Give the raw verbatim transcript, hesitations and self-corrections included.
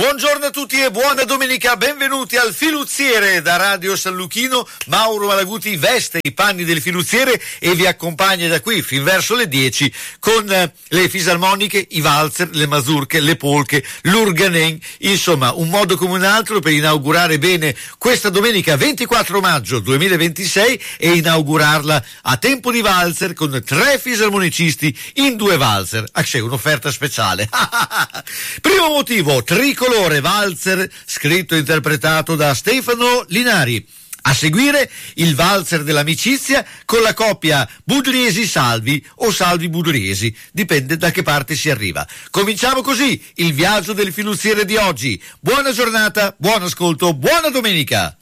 Buongiorno a tutti e buona domenica, benvenuti al Filuziere da Radio San Luchino. Mauro Malaguti veste i panni del filuziere e vi accompagna da qui fin verso le dieci con eh, le fisarmoniche, i valzer, le mazurche, le polche, l'urganen, insomma un modo come un altro per inaugurare bene questa domenica ventiquattro maggio duemilaventisei e inaugurarla a tempo di valzer con tre fisarmonicisti in due valzer. Ah, c'è un'offerta speciale. Primo motivo, tricolore valzer, scritto e interpretato da Stefano Linari. A seguire il valzer dell'amicizia con la coppia Budriesi-Salvi o Salvi-Budriesi, dipende da che parte si arriva. Cominciamo così il viaggio del filuziere di oggi. Buona giornata, buon ascolto, buona domenica!